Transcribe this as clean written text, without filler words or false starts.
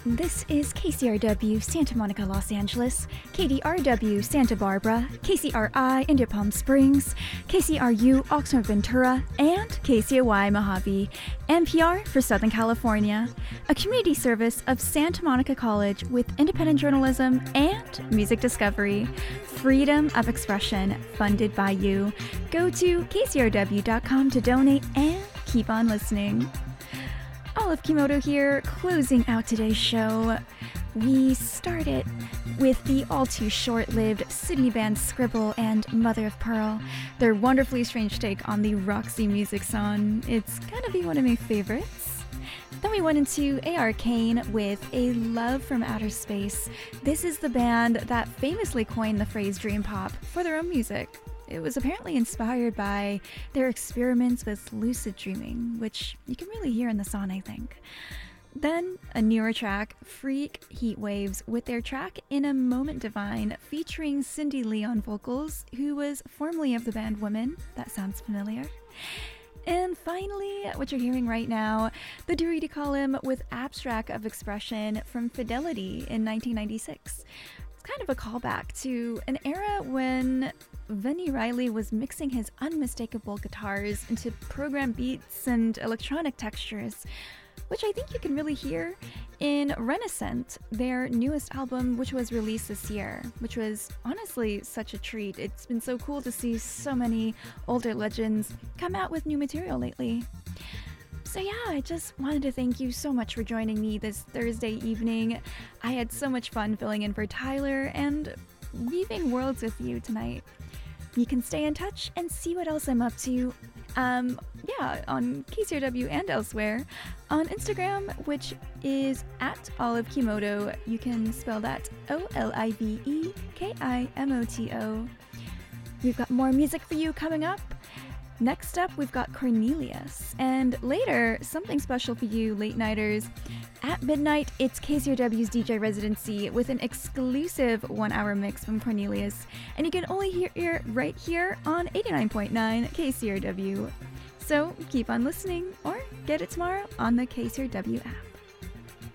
This is KCRW Santa Monica, Los Angeles, KDRW Santa Barbara, KCRI India Palm Springs, KCRU Oxnard Ventura, and KCOY Mojave, NPR for Southern California, a community service of Santa Monica College with independent journalism and music discovery. Freedom of expression, funded by you. Go to kcrw.com to donate and keep on listening. Olive Kimoto here, closing out today's show. We started with the all-too-short-lived Sydney band Scribble and Mother of Pearl, their wonderfully strange take on the Roxy music song. It's gonna be one of my favorites. Then we went into A.R. Kane with A Love from Outer Space. This is the band that famously coined the phrase dream pop for their own music. It was apparently inspired by their experiments with lucid dreaming, which you can really hear in the song, I think. Then, a newer track, Freak Heat Waves, with their track In a Moment Divine, featuring Cindy Lee on vocals, who was formerly of the band Women. That sounds familiar. And finally, what you're hearing right now, the Doherty column with Abstract of Expression from Fidelity in 1996. It's kind of a callback to an era when Vinnie Riley was mixing his unmistakable guitars into program beats and electronic textures, which I think you can really hear in Renaissance, their newest album, which was released this year, which was honestly such a treat. It's been so cool to see so many older legends come out with new material lately. So yeah, I just wanted to thank you so much for joining me this Thursday evening. I had so much fun filling in for Tyler and weaving worlds with you tonight. You can stay in touch and see what else I'm up to, on KCRW and elsewhere, on Instagram, which is at Olive Kimoto. You can spell that OLIVEKIMOTO. We've got more music for you coming up. Next up, we've got Cornelius, and later, something special for you late nighters. At midnight, it's KCRW's DJ residency with an exclusive 1-hour mix from Cornelius, and you can only hear it right here on 89.9 KCRW. So keep on listening, or get it tomorrow on the KCRW app.